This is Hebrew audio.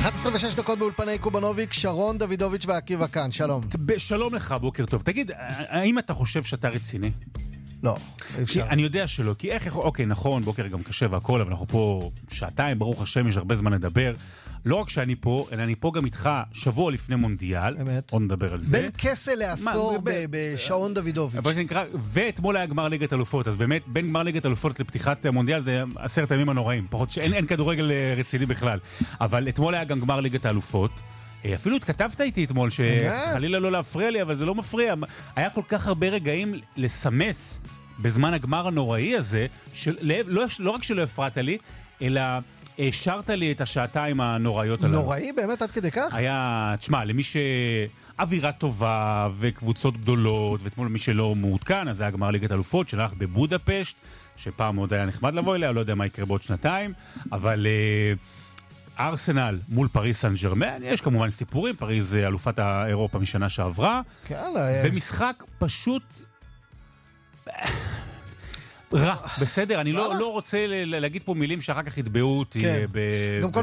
11:06 באולפני קובנוביק, שרון דוידוביץ' ועקיבא כאן, שלום. שלום לך, בוקר טוב. תגיד, האם אתה חושב שאתה רציני? לא, אפשר. אני יודע שלא, כי איך, אוקיי, נכון, בוקר גם קשה והכל, אבל אנחנו פה שעתיים, ברוך השם, יש הרבה זמן לדבר. לא רק שאני פה, אלא אני פה גם איתך שבוע לפני מונדיאל. אמת. עוד נדבר על זה. בין כסה לעשור בשעון דוידוביץ'. ואתמול היה גמר ליגת אלופות, אז באמת, בין גמר ליגת אלופות לפתיחת מונדיאל זה 10 הימים הנוראים. פחות שאין כדורגל רציני בכלל. אבל אתמול היה גם גמר ליגת האלופות. אפילו התכתבת איתי אתמול, שחלילה לא להפריע לי, אבל זה לא מפריע. היה כל כך הרבה רגעים לסמס בזמן הגמר הנוראי הזה, לא רק שלא הפרעת לי, אלא השארת לי את השעתיים הנוראיות עליו. נוראי? באמת עד כדי כך? היה, תשמע, למי שאווירה טובה וקבוצות גדולות, ואתמול מי שלא מעודכן, אז היה גמר ליגת אלופות שלח בבודפשט, שפעם עוד היה נחמד לבוא אליה, לא יודע מה יקרה בעוד שנתיים, אבל ארסנל מול פריז סן ז'רמן, יש כמובן סיפורים, פריז אלופת האירופה משנה שעברה, ומשחק פשוט רע, בסדר, אני לא רוצה להגיד פה מילים שאחר כך יתבעו אותי. גם כל